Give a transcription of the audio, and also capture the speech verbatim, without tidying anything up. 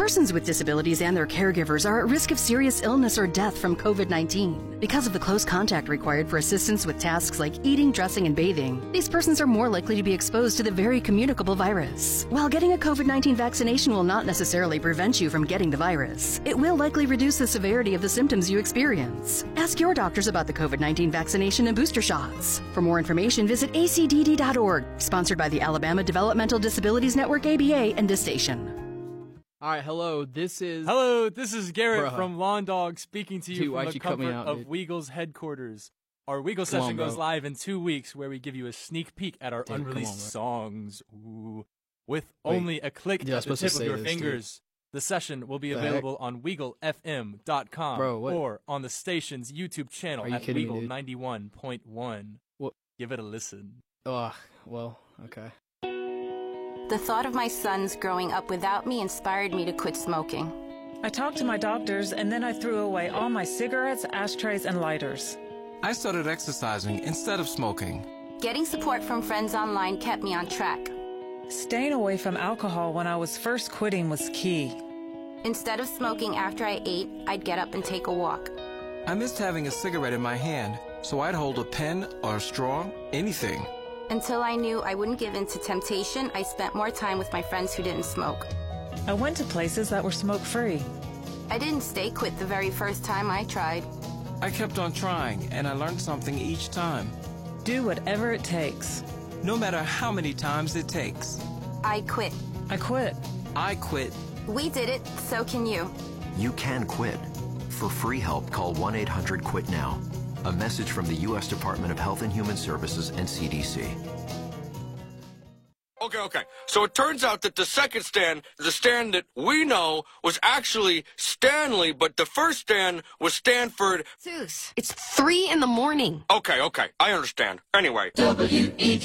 Persons with disabilities and their caregivers are at risk of serious illness or death from COVID nineteen. Because of the close contact required for assistance with tasks like eating, dressing, and bathing, these persons are more likely to be exposed to the very communicable virus. While getting a COVID nineteen vaccination will not necessarily prevent you from getting the virus, it will likely reduce the severity of the symptoms you experience. Ask your doctors about the COVID nineteen vaccination and booster shots. For more information, visit A C D D dot org, sponsored by the Alabama Developmental Disabilities Network, A B A, and this station. All right, hello, this is... Hello, this is Garrett Bruh. from Lawn Dog speaking to you Dude, from why'd the you cut me comfort out, of dude? Weagle's headquarters. Our Weagle Come session on, goes bro. live in two weeks where we give you a sneak peek at our Dude, come unreleased on, bro. songs. Ooh. With Wait. only a click Yeah, I at was the supposed tip to of your say this, dude. fingers. The session will be The available on Weagle F M dot com Bro, what- or on the station's YouTube channel Are you at kidding me, Weagle dude? ninety-one point one. What? Give it a listen. Ugh, well, okay. The thought of my sons growing up without me inspired me to quit smoking. I talked to my doctors, and then I threw away all my cigarettes, ashtrays, and lighters. I started exercising instead of smoking. Getting support from friends online kept me on track. Staying away from alcohol when I was first quitting was key. Instead of smoking after I ate, I'd get up and take a walk. I missed having a cigarette in my hand, so I'd hold a pen or a straw, anything. Until I knew I wouldn't give in to temptation, I spent more time with my friends who didn't smoke. I went to places that were smoke-free. I didn't stay quit the very first time I tried. I kept on trying, and I learned something each time. Do whatever it takes. No matter how many times it takes. I quit. I quit. I quit. We did it, so can you. You can quit. For free help, call one eight hundred quit now. A message from the U S Department of Health and Human Services and C D C. Okay, okay. So it turns out that the second Stan, the Stan that we know, was actually Stanley, but the first Stan was Stanford. Zeus, it's three in the morning. Okay, okay. I understand. Anyway. W E